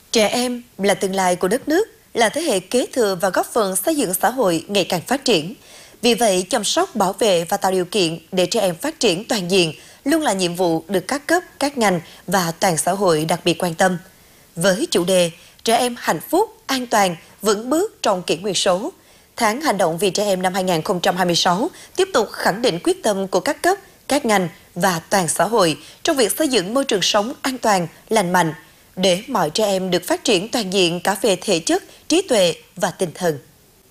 Trẻ em là tương lai của đất nước, là thế hệ kế thừa và góp phần xây dựng xã hội ngày càng phát triển. Vì vậy, chăm sóc, bảo vệ và tạo điều kiện để trẻ em phát triển toàn diện luôn là nhiệm vụ được các cấp, các ngành và toàn xã hội đặc biệt quan tâm. Với chủ đề Trẻ em hạnh phúc, an toàn, vững bước trong kỷ nguyên số, Tháng hành động vì trẻ em năm 2026 tiếp tục khẳng định quyết tâm của các cấp, các ngành và toàn xã hội trong việc xây dựng môi trường sống an toàn, lành mạnh, để mọi trẻ em được phát triển toàn diện cả về thể chất, trí tuệ và tinh thần.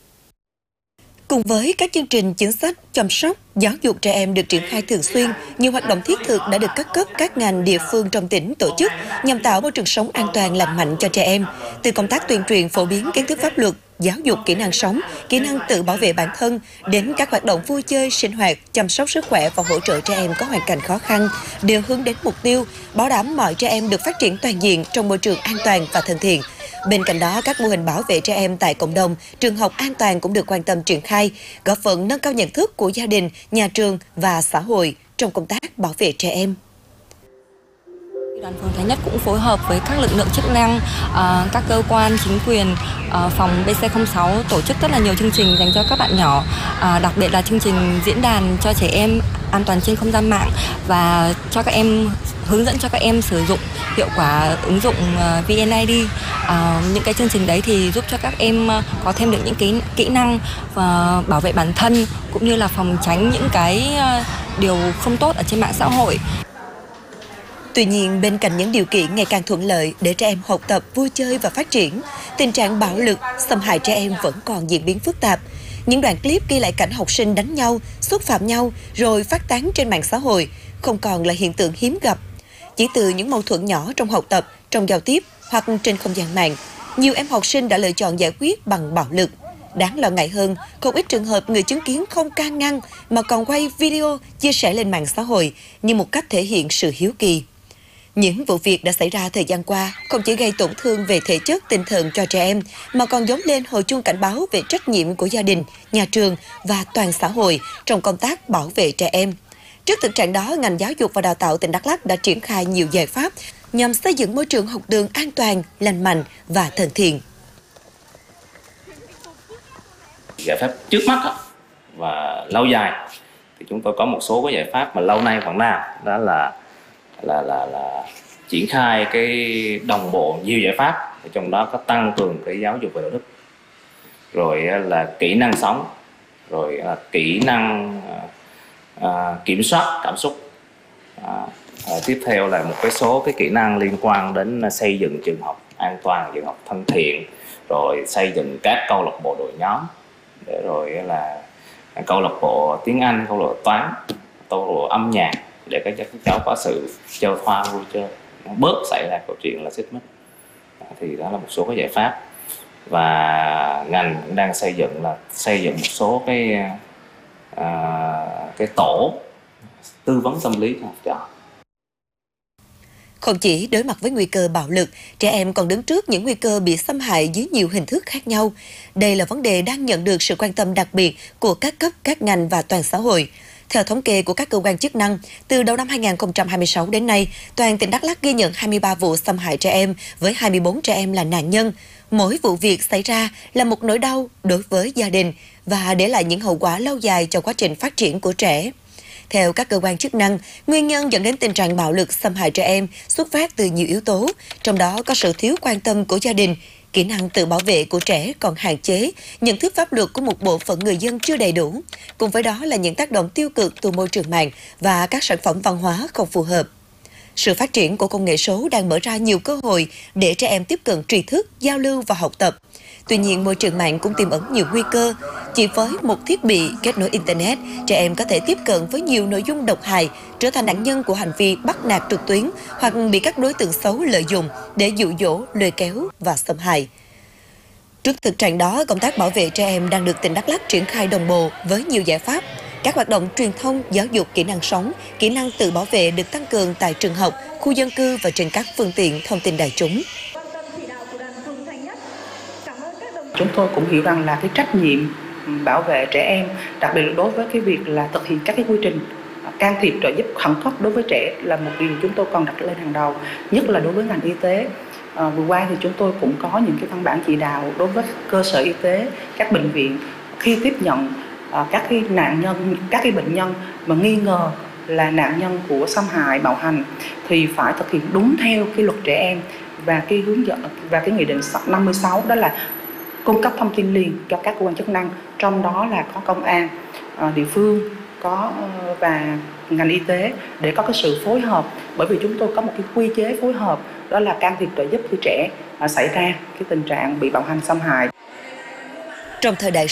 Cùng với các chương trình chính sách, chăm sóc, giáo dục trẻ em được triển khai thường xuyên, nhiều hoạt động thiết thực đã được các cấp, các ngành, địa phương trong tỉnh tổ chức nhằm tạo môi trường sống an toàn, lành mạnh cho trẻ em. Từ công tác tuyên truyền phổ biến kiến thức pháp luật, giáo dục kỹ năng sống, kỹ năng tự bảo vệ bản thân, đến các hoạt động vui chơi, sinh hoạt, chăm sóc sức khỏe và hỗ trợ trẻ em có hoàn cảnh khó khăn, đều hướng đến mục tiêu bảo đảm mọi trẻ em được phát triển toàn diện trong môi trường an toàn và thân thiện. Bên cạnh đó, các mô hình bảo vệ trẻ em tại cộng đồng, trường học an toàn cũng được quan tâm triển khai, góp phần nâng cao nhận thức của gia đình, nhà trường và xã hội trong công tác bảo vệ trẻ em. Đoàn phường Thánh Nhất cũng phối hợp với các lực lượng chức năng, các cơ quan chính quyền, phòng BC06 tổ chức rất là nhiều chương trình dành cho các bạn nhỏ, đặc biệt là chương trình diễn đàn cho trẻ em an toàn trên không gian mạng và cho các em hướng dẫn cho các em sử dụng hiệu quả ứng dụng VNID. Những cái chương trình đấy thì giúp cho các em có thêm được những cái kỹ năng và bảo vệ bản thân cũng như là phòng tránh những cái điều không tốt ở trên mạng xã hội. Tuy nhiên, bên cạnh những điều kiện ngày càng thuận lợi để trẻ em học tập, vui chơi và phát triển, tình trạng bạo lực, xâm hại trẻ em vẫn còn diễn biến phức tạp. Những đoạn clip ghi lại cảnh học sinh đánh nhau, xúc phạm nhau rồi phát tán trên mạng xã hội không còn là hiện tượng hiếm gặp. Chỉ từ những mâu thuẫn nhỏ trong học tập, trong giao tiếp hoặc trên không gian mạng, nhiều em học sinh đã lựa chọn giải quyết bằng bạo lực. Đáng lo ngại hơn, không ít trường hợp người chứng kiến không can ngăn mà còn quay video chia sẻ lên mạng xã hội như một cách thể hiện sự hiếu kỳ. Những vụ việc đã xảy ra thời gian qua không chỉ gây tổn thương về thể chất, tinh thần cho trẻ em, mà còn dóng lên hồi chuông cảnh báo về trách nhiệm của gia đình, nhà trường và toàn xã hội trong công tác bảo vệ trẻ em. Trước thực trạng đó, ngành giáo dục và đào tạo tỉnh Đắk Lắk đã triển khai nhiều giải pháp nhằm xây dựng môi trường học đường an toàn, lành mạnh và thân thiện. Giải pháp trước mắt và lâu dài thì chúng tôi có một số cái giải pháp mà lâu nay vẫn làm, đó là triển khai cái đồng bộ nhiều giải pháp, trong đó có tăng cường cái giáo dục về đạo đức, rồi là kỹ năng sống, rồi là kỹ năng kiểm soát cảm xúc, tiếp theo là một cái số cái kỹ năng liên quan đến xây dựng trường học an toàn, trường học thân thiện, rồi xây dựng các câu lạc bộ đội nhóm, để rồi là câu lạc bộ tiếng Anh, câu lạc bộ toán, câu lạc bộ âm nhạc, để các cháu có sự chơi hoa vui chơi, bớt xảy ra câu chuyện là xích mích. Thì đó là một số cái giải pháp, và ngành cũng đang xây dựng một số cái tổ tư vấn tâm lý cho học trò. Không chỉ đối mặt với nguy cơ bạo lực, trẻ em còn đứng trước những nguy cơ bị xâm hại dưới nhiều hình thức khác nhau. Đây là vấn đề đang nhận được sự quan tâm đặc biệt của các cấp, các ngành và toàn xã hội. Theo thống kê của các cơ quan chức năng, từ đầu năm 2026 đến nay, toàn tỉnh Đắk Lắk ghi nhận 23 vụ xâm hại trẻ em với 24 trẻ em là nạn nhân. Mỗi vụ việc xảy ra là một nỗi đau đối với gia đình và để lại những hậu quả lâu dài cho quá trình phát triển của trẻ. Theo các cơ quan chức năng, nguyên nhân dẫn đến tình trạng bạo lực xâm hại trẻ em xuất phát từ nhiều yếu tố, trong đó có sự thiếu quan tâm của gia đình, kỹ năng tự bảo vệ của trẻ còn hạn chế, nhận thức pháp luật của một bộ phận người dân chưa đầy đủ, cùng với đó là những tác động tiêu cực từ môi trường mạng và các sản phẩm văn hóa không phù hợp. Sự phát triển của công nghệ số đang mở ra nhiều cơ hội để trẻ em tiếp cận tri thức, giao lưu và học tập. Tuy nhiên, môi trường mạng cũng tiềm ẩn nhiều nguy cơ. Chỉ với một thiết bị kết nối Internet, trẻ em có thể tiếp cận với nhiều nội dung độc hại, trở thành nạn nhân của hành vi bắt nạt trực tuyến hoặc bị các đối tượng xấu lợi dụng để dụ dỗ, lôi kéo và xâm hại. Trước thực trạng đó, công tác bảo vệ trẻ em đang được tỉnh Đắk Lắk triển khai đồng bộ với nhiều giải pháp. Các hoạt động truyền thông, giáo dục kỹ năng sống, kỹ năng tự bảo vệ được tăng cường tại trường học, khu dân cư và trên các phương tiện thông tin đại chúng. Chúng tôi cũng hiểu rằng là cái trách nhiệm bảo vệ trẻ em, đặc biệt là đối với cái việc là thực hiện các cái quy trình can thiệp trợ giúp khẩn cấp đối với trẻ là một điều chúng tôi còn đặt lên hàng đầu, nhất là đối với ngành y tế. Vừa qua thì chúng tôi cũng có những cái văn bản chỉ đạo đối với cơ sở y tế, các bệnh viện khi tiếp nhận các cái nạn nhân, các cái bệnh nhân mà nghi ngờ là nạn nhân của xâm hại bạo hành thì phải thực hiện đúng theo cái luật trẻ em và cái hướng dẫn và cái nghị định 56, đó là cung cấp thông tin liền cho các cơ quan chức năng, trong đó là có công an địa phương, có và ngành y tế để có cái sự phối hợp, bởi vì chúng tôi có một cái quy chế phối hợp, đó là can thiệp trợ giúp khi trẻ xảy ra cái tình trạng bị bạo hành xâm hại. Trong thời đại